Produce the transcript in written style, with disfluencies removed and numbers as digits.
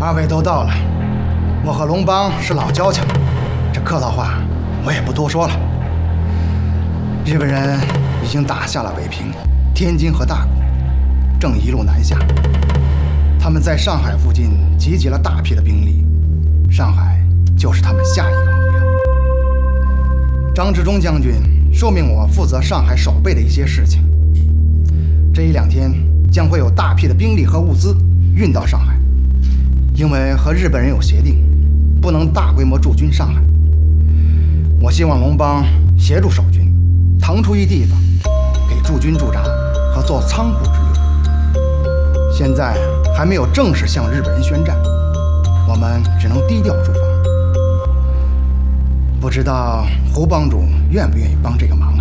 二位都到了，我和龙邦是老交情，这客套话我也不多说了。日本人已经打下了北平、天津和大沽，正一路南下。他们在上海附近集结了大批的兵力，上海就是他们下一个目标。张治中将军授命我负责上海守备的一些事情。这一两天将会有大批的兵力和物资运到上海，因为和日本人有协定，不能大规模驻军上海。我希望龙邦协助守军，腾出一地方给驻军驻扎和做仓库之用。现在还没有正式向日本人宣战，我们只能低调驻防。不知道胡帮主愿不愿意帮这个忙？